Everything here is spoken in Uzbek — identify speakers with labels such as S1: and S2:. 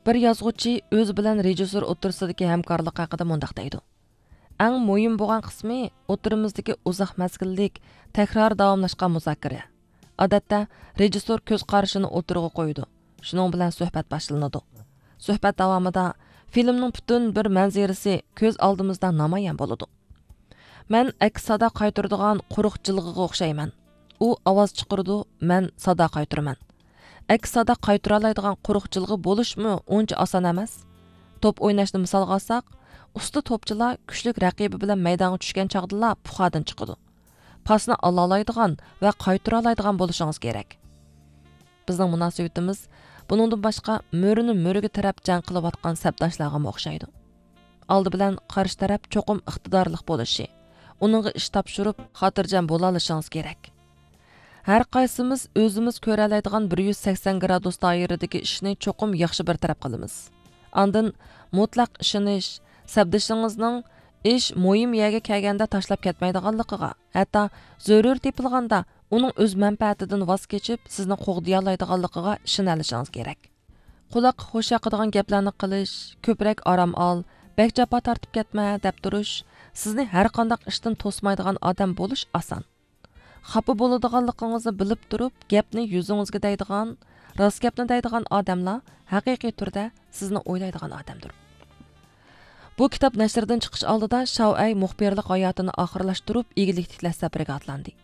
S1: Bir yozuvchi o'zi bilan rejissor o'rtasidagi hamkorlik haqida mundaq deydi. Eng muhim bo'lgan qismi o'tirimizdagi uzoq mazgillik, takror davomlashgan muzokara. Odatda rejissor ko'z qarashini o'tirg'a qo'ydi. Shuning bilan suhbat boshlanadi. Suhbat davomida filmning butun bir manzarasi ko'z oldimizda namoyon bo'ladi. Men aks sado qaytaradigan quruq jilg'iga o'xshayman. U ovoz chiqardi, men sado qaytaraman. Aks sado qaytara oladigan quruq jilg'i bo'lishmi uncha oson emas. Top o'ynashni misolga olsak, usta topchilar kuchli raqibi bilan maydonga tushgan chaqdala puxadan chiqadi. Pasni ola oladigan va qaytara oladigan bo'lishingiz kerak. Bizning munosabatimiz buningdan boshqa mo'rini mo'riga taraf jang qilayotgan sabdoshlarga o'xshaydi. Oldi bilan qarshi taraf cho'qim iqtidorli bo'lishi, uningga ish topshirib, xotirjam bo'la olishingiz kerak. Har qaysimiz o'zimiz ko'ra oladigan 180 gradus doiradagi ishni cho'qim yaxshi bir taraf qilamiz. Ondan mutlaq ishonish, sabdishingizning ish muhim yerga kelganda tashlab ketmaydiganligiga, hatto zarur tepilganda uning o'z manfaatidan voz kechib, sizni qo'g'diya oladiganligiga ishonalishingiz kerak. Quloq xo'sh yoqadigan gaplarni qilish, ko'proq orom ol, bek japa tortib ketma deb turish, sizni har qanday ishdan to'smaydigan odam bo'lish oson. Xafa bo'ladiganligingizni bilib turib, gapni yuzingizga deydigan, rost gapni deydigan odamlar haqiqiy turda sizni o'ylaydigan odamdir. Bu kitob nashrdan chiqish oldida Shauay muxbirlik hayotini oxirlashtirib, egilik tiklash safariga otlandi.